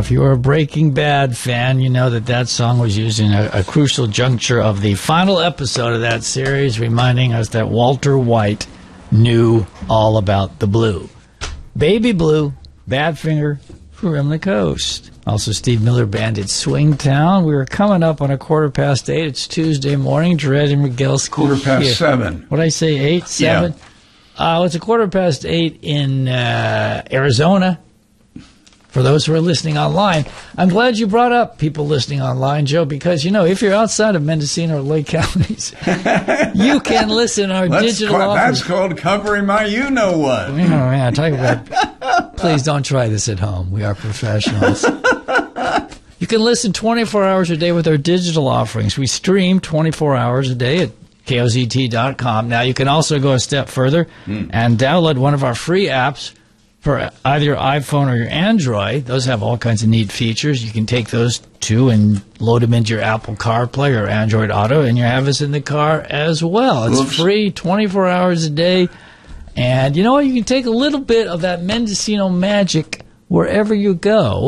if you're a Breaking Bad fan, you know that song was used in a crucial juncture of the final episode of that series, reminding us that Walter White knew all about the blue. Baby Blue, Badfinger, from the Coast. Also, Steve Miller Band at Swingtown. We were coming up on 8:15. It's Tuesday morning. Dred and Miguelski. 7:15. What did I say, 8, 7? Yeah. It's 8:15 in Arizona. For those who are listening online, I'm glad you brought up people listening online, Joe, because, if you're outside of Mendocino or Lake counties, you can listen to our digital offerings. That's called covering my you-know-what. Yeah, talk about, please don't try this at home. We are professionals. You can listen 24 hours a day with our digital offerings. We stream 24 hours a day at KOZT.com. Now, you can also go a step further and download one of our free apps for either your iPhone or your Android. Those have all kinds of neat features. You can take those too and load them into your Apple CarPlay or Android Auto, and you have us in the car as well. It's free 24 hours a day. And you know what? You can take a little bit of that Mendocino magic wherever you go.